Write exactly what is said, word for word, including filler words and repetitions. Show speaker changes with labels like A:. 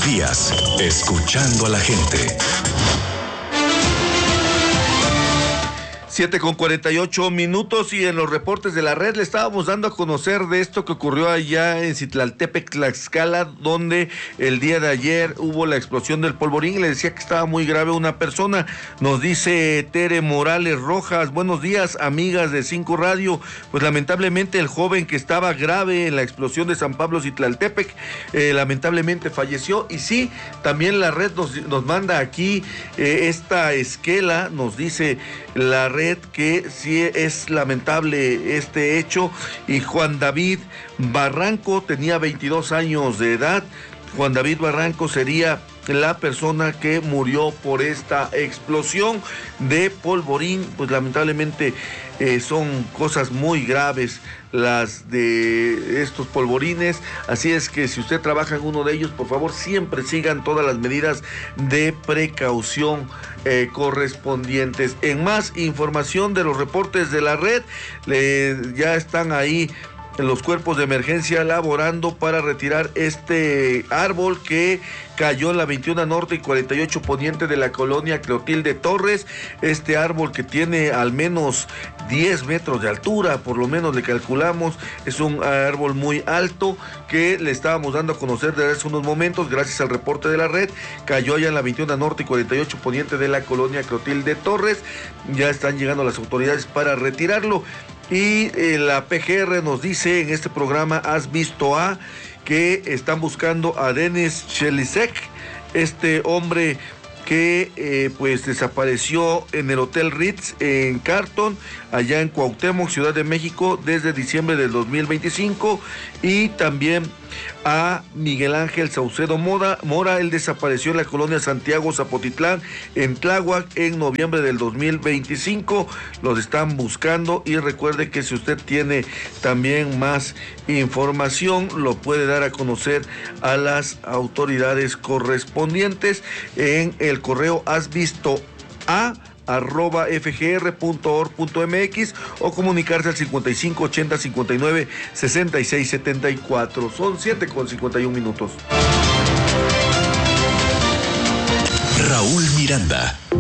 A: los días, escuchando a la gente.
B: siete con cuarenta y ocho minutos, y en los reportes de la red le estábamos dando a conocer de esto que ocurrió allá en Citlaltépec, Tlaxcala, donde el día de ayer hubo la explosión del polvorín, y le decía que estaba muy grave una persona. Nos dice Tere Morales Rojas: buenos días, amigas de Cinco Radio. Pues lamentablemente el joven que estaba grave en la explosión de San Pablo Citlaltépec, eh, lamentablemente falleció. Y sí, también la red nos, nos manda aquí eh, esta esquela, nos dice la red que sí es lamentable este hecho, y Juan David Barranco tenía veintidós años de edad. Juan David Barranco sería la persona que murió por esta explosión de polvorín. Pues lamentablemente eh, son cosas muy graves las de estos polvorines, así es que si usted trabaja en uno de ellos, por favor siempre sigan todas las medidas de precaución eh, correspondientes. En más información de los reportes de la red, le, ya están ahí los cuerpos de emergencia laborando para retirar este árbol que cayó en la veintiuno Norte y cuarenta y ocho Poniente de la colonia Clotilde Torres. Este árbol, que tiene al menos diez metros de altura, por lo menos le calculamos, es un árbol muy alto que le estábamos dando a conocer desde hace unos momentos, gracias al reporte de la red. Cayó allá en la veintiuno Norte y cuarenta y ocho Poniente de la colonia Clotilde Torres. Ya están llegando las autoridades para retirarlo. Y eh, la P G R nos dice en este programa Has Visto A, que están buscando a Denis Chelisek, este hombre que eh, pues desapareció en el Hotel Ritz en Carton, allá en Cuauhtémoc, Ciudad de México, desde diciembre del dos mil veinticinco, y también a Miguel Ángel Saucedo Mora, Mora, él desapareció en la colonia Santiago Zapotitlán, en Tláhuac, en noviembre del dos mil veinticinco, los están buscando. Y recuerde que si usted tiene también más información, lo puede dar a conocer a las autoridades correspondientes en el correo has visto a arroba f g r punto org punto m x o comunicarse al cincuenta y cinco ochenta cincuenta y nueve sesenta y seis setenta y cuatro. Son siete con cincuenta y un minutos.
A: Raúl Miranda,